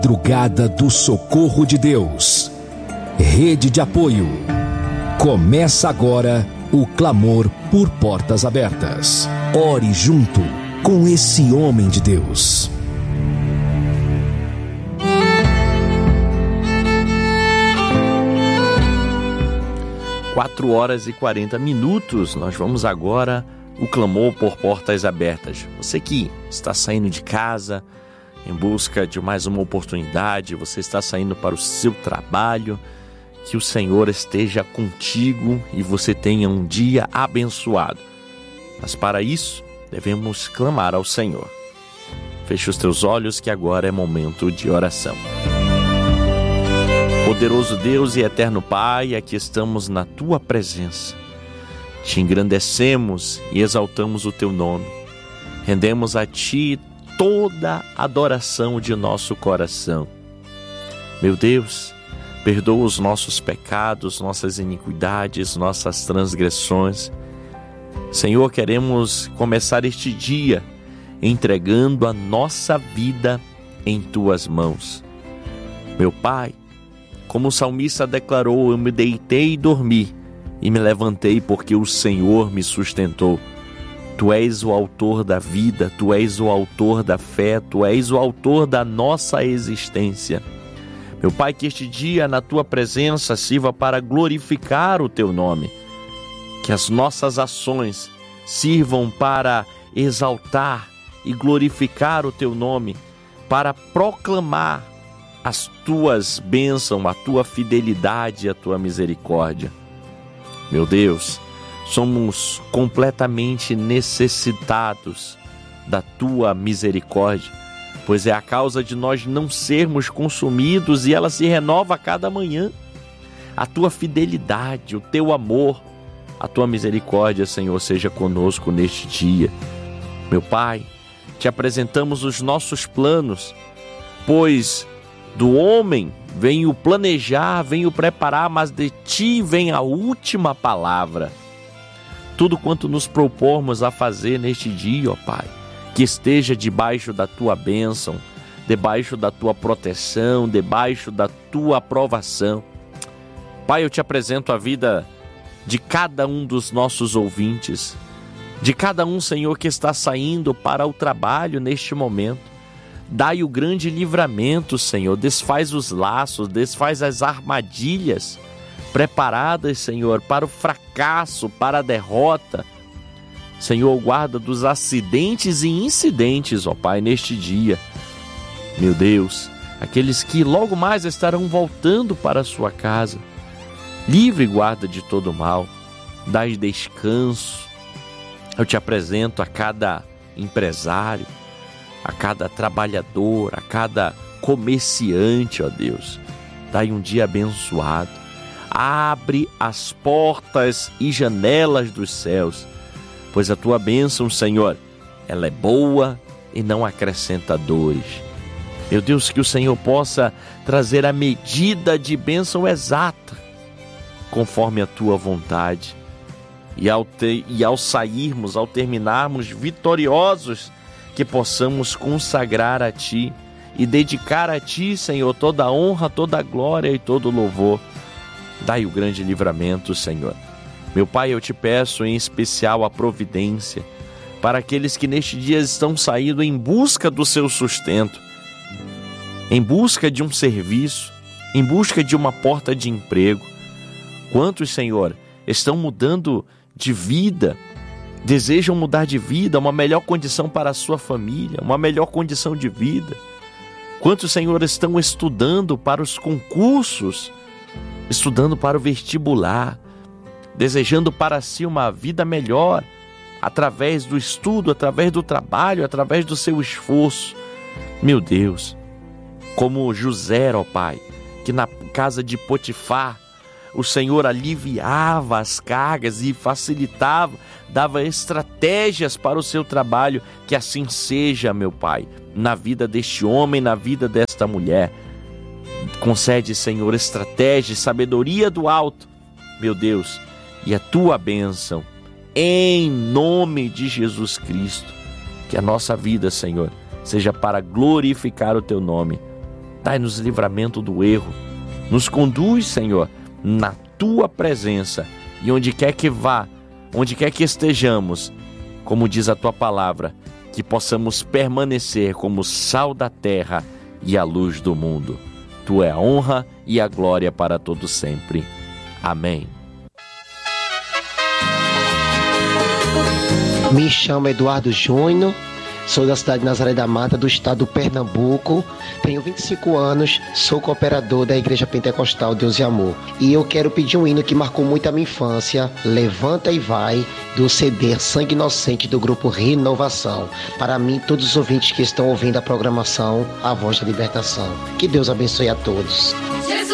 Madrugada do Socorro de Deus. Rede de apoio. Começa agora o clamor por portas abertas. Ore junto com esse homem de Deus. 4h40. Nós vamos agora o clamor por portas abertas. Você que está saindo de casa em busca de mais uma oportunidade, você está saindo para o seu trabalho, que o Senhor esteja contigo e você tenha um dia abençoado. Mas para isso, devemos clamar ao Senhor. Feche os teus olhos que agora é momento de oração. Poderoso Deus e eterno Pai, aqui estamos na Tua presença. Te engrandecemos e exaltamos o Teu nome. Rendemos a Ti toda a adoração de nosso coração. Meu Deus, perdoa os nossos pecados, nossas iniquidades, nossas transgressões. Senhor, queremos começar este dia entregando a nossa vida em Tuas mãos. Meu Pai, como o salmista declarou, eu me deitei e dormi e me levantei porque o Senhor me sustentou. Tu és o autor da vida, Tu és o autor da fé, Tu és o autor da nossa existência. Meu Pai, que este dia na Tua presença sirva para glorificar o Teu nome. Que as nossas ações sirvam para exaltar e glorificar o Teu nome, para proclamar as Tuas bênçãos, a Tua fidelidade e a Tua misericórdia. Meu Deus, somos completamente necessitados da Tua misericórdia, pois é a causa de nós não sermos consumidos e ela se renova a cada manhã. A Tua fidelidade, o Teu amor, a Tua misericórdia, Senhor, seja conosco neste dia. Meu Pai, Te apresentamos os nossos planos, pois do homem vem o planejar, vem o preparar, mas de Ti vem a última palavra. Tudo quanto nos propormos a fazer neste dia, ó Pai, que esteja debaixo da Tua bênção, debaixo da Tua proteção, debaixo da Tua aprovação. Pai, eu Te apresento a vida de cada um dos nossos ouvintes, de cada um, Senhor, que está saindo para o trabalho neste momento. Dai o grande livramento, Senhor, desfaz os laços, desfaz as armadilhas preparadas, Senhor, para o fracasso, para a derrota. Senhor, guarda dos acidentes e incidentes, ó Pai, neste dia. Meu Deus, aqueles que logo mais estarão voltando para a sua casa, livre e guarda de todo mal, dai descanso. Eu Te apresento a cada empresário, a cada trabalhador, a cada comerciante, ó Deus. Dai um dia abençoado. Abre as portas e janelas dos céus, pois a Tua bênção, Senhor, ela é boa e não acrescenta dores. Meu Deus, que o Senhor possa trazer a medida de bênção exata, conforme a Tua vontade. E ao sairmos, ao terminarmos vitoriosos, que possamos consagrar a Ti e dedicar a Ti, Senhor, toda a honra, toda a glória e todo o louvor. Dai o grande livramento, Senhor. Meu Pai, eu Te peço em especial a providência para aqueles que neste dia estão saindo em busca do seu sustento, em busca de um serviço, em busca de uma porta de emprego. Quantos, Senhor, estão mudando de vida, desejam mudar de vida, uma melhor condição para a sua família, uma melhor condição de vida. Quantos, Senhor, estão estudando para os concursos, estudando para o vestibular, desejando para si uma vida melhor, através do estudo, através do trabalho, através do seu esforço. Meu Deus, como José, ó Pai, que na casa de Potifar, o Senhor aliviava as cargas e facilitava, dava estratégias para o seu trabalho. Que assim seja, meu Pai, na vida deste homem, na vida desta mulher. Concede, Senhor, estratégia, sabedoria do alto, meu Deus, e a Tua bênção, em nome de Jesus Cristo. Que a nossa vida, Senhor, seja para glorificar o Teu nome. Dai-nos livramento do erro. Nos conduz, Senhor, na tua presença. E onde quer que vá, onde quer que estejamos, como diz a tua palavra, que possamos permanecer como sal da terra e a luz do mundo. Tu é a honra e a glória para todo sempre. Amém. Me chamo Eduardo Júnior, sou da cidade de Nazaré da Mata, do estado do Pernambuco. Tenho 25 anos, sou cooperador da Igreja Pentecostal Deus e Amor. E eu quero pedir um hino que marcou muito a minha infância, Levanta e Vai, do CD Sangue Inocente do grupo Renovação. Para mim, todos os ouvintes que estão ouvindo a programação, A Voz da Libertação. Que Deus abençoe a todos.